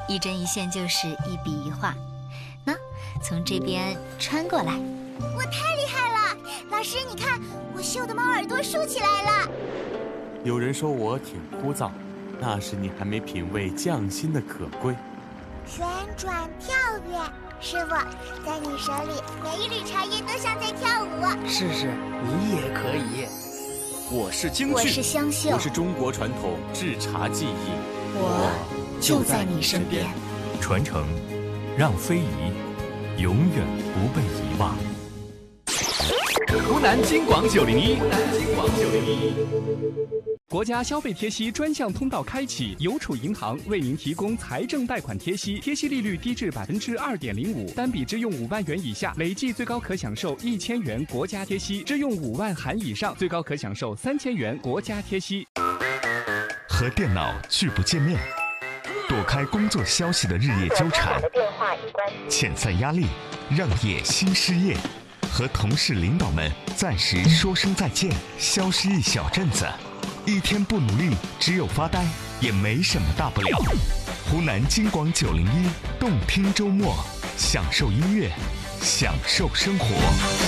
一针一线就是一笔一画。那从这边穿过来。 我太厉害了，老师，你看我绣的猫耳朵竖起来了。 有人说我挺枯燥，那是你还没品味匠心的可贵。 旋转跳跃，师傅，在你手里每一缕茶叶都像在跳舞。 试试，你也可以。 我是京剧， 我是湘绣， 我是中国传统制茶技艺， 我就在你身边。 传承，让非遗永远不被遗忘。湖南金广901， 国家消费贴息专项通道开启，邮储银行为您提供财政贷款贴息，贴息利率低至2.05%，单笔支用5万元以下，累计最高可享受1000元国家贴息；支用5万含以上，最高可享受3000元国家贴息。 和电脑拒不见面，躲开工作消息的日夜纠缠，遣散压力，让业新失业。和同事领导们暂时说声再见，消失一小阵子，一天不努力，只有发呆，也没什么大不了。湖南金广901，动听周末，享受音乐，享受生活。